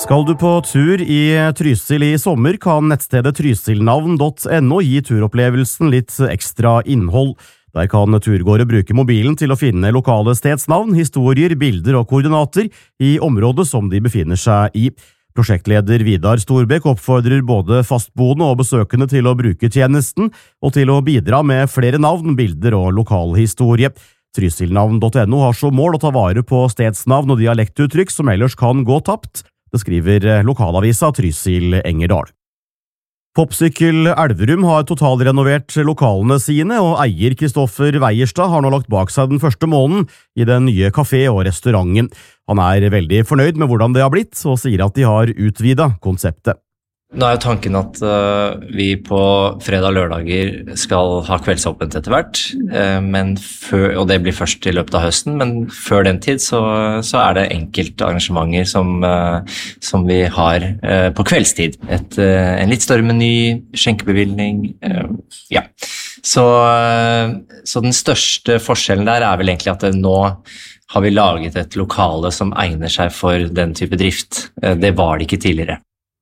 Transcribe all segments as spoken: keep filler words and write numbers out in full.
Skal du på tur i Trysil i sommer, kan nettstedet trysilnavn punktum no gi turopplevelsen litt ekstra innhold. Der kan turgåere bruke mobilen til å finne lokale stedsnavn, historier, bilder og koordinater i området som de befinner seg i. Prosjektleder Vidar Storbekk oppfordrer både fastboende og besøkende til å bruke tjenesten, og til å bidra med flere navn, bilder og lokalhistorie. Trysilnavn punktum no har som mål å ta vare på stedsnavn og dialektuttrykk som ellers kan gå tapt. Det skriver lokalavisa Trysil Engerdal. Popsykkel Elverum har totalrenovert lokalene sine, og eier Kristoffer Weierstad har nå lagt bak seg den første måneden i den nye kafé og restauranten. Han er veldig fornøyd med hvordan det har blitt, og sier at de har utvidet konseptet. Nå er jo tanken at uh, vi på fredag og lørdager skal ha kveldsåpent etter hvert, uh, men før, og det blir først i løpet av høsten, men før den tid så, så er det enkelte arrangementer som, uh, som vi har uh, på kveldstid. Et, uh, en litt større meny, skjenkebevilgning, uh, ja. Så, uh, så den største forskjellen der er vel egentlig at det nå har vi laget et lokale som egner seg for den type drift. Uh, det var det ikke tidligere.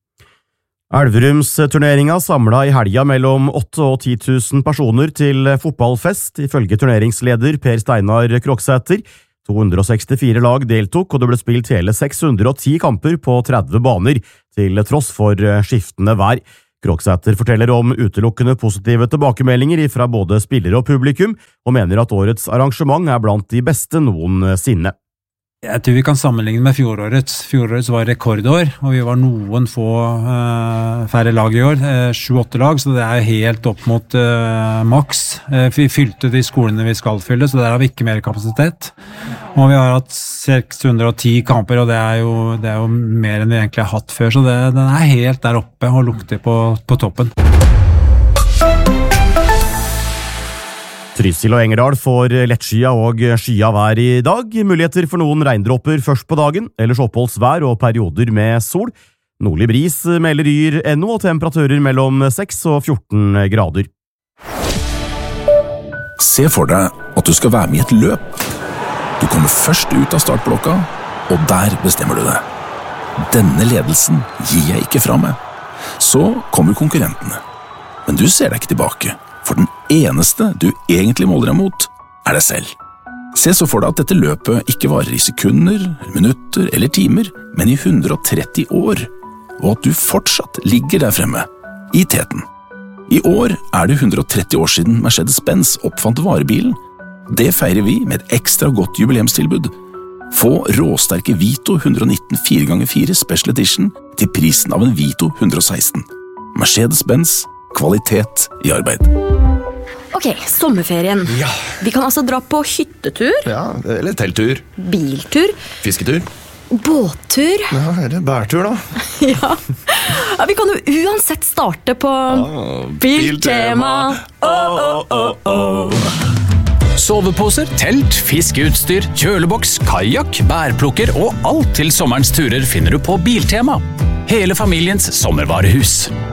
Elverumsturneringa samlet i helga mellom åtte og ti tusen personer til fotballfest, ifølge turneringsleder Per Steinar Kroksæter. to hundre og sekstifire lag deltok, og det ble spilt hele seks hundre og ti kamper på tretti baner, til tross for skiftende vær. Kroksæter forteller om utelukkende positive tilbakemeldinger fra både spillere og publikum, og mener at årets arrangement er blant de beste noensinne. Jeg tror vi kan sammenligne med fjorårets. Fjorårets var rekordår, og vi var noen få uh, færre lag i år, uh, sju-åtte lag, så det er helt opp mot uh, maks. Uh, vi fylte de skolene vi skal fylle, så der har vi ikke mer kapasitet. Og vi har hatt seks hundre og ti kamper, og det er jo, det er jo mer enn vi egentlig har hatt før, så det, den er helt der oppe og lukter på, på toppen. Trysil og Engerdal får lettskia og skya vær i dag. Muligheter for noen regndråper først på dagen, ellers oppholdsvær og perioder med sol. Nordlig bris melder Yr punktum no og temperaturer mellom seks og fjorten grader. Se for deg at du skal være med i et løp. Du kommer først ut av startblokka, og der bestemmer du deg. Denne ledelsen gir jeg ikke fra meg. Så kommer konkurrentene. Men du ser deg ikke tilbake. For den eneste du egentlig måler deg mot, er deg selv. Se så for deg at dette løpet ikke varer i sekunder, minutter eller timer, men i hundre og tretti år, og at du fortsatt ligger der fremme, i teten. I år er det hundre og tretti år siden Mercedes-Benz oppfant varebilen. Det feirer vi med et ekstra godt jubileumstilbud. Få råsterke Vito hundre og nitten fire ganger fire Special Edition til prisen av en Vito hundre og seksten. Mercedes-Benz, kvalitet i arbeid. Ok, sommerferien. Ja. Vi kan altså dra på hyttetur. Ja, eller telttur. Biltur. Fisketur. Båttur. Ja, eller bærtur da. Ja. Ja, vi kan jo uansett starte på ah, Biltema. Oh, oh, oh, oh. Soveposer, telt, fiskeutstyr, kjøleboks, kajak, bærplukker og alt til sommerens turer finner du på Biltema. Hele familiens sommervarehus.